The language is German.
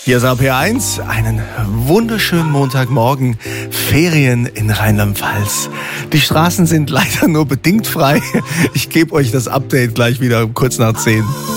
Hier ist RPR1, einen wunderschönen Montagmorgen, Ferien in Rheinland-Pfalz. Die Straßen sind leider nur bedingt frei. Ich gebe euch das Update gleich wieder um kurz nach 10.